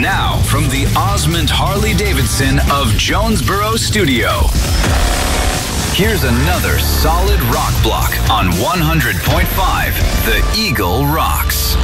Now, from the Osmond Harley-Davidson of Jonesboro Studio, here's another solid rock block on 100.5 The Eagle Rocks.